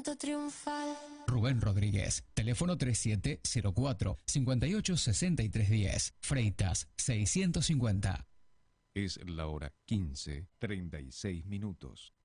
canto triunfal. Rubén Rodríguez, teléfono 3704-586310, Freitas 650. Es la hora 15:36.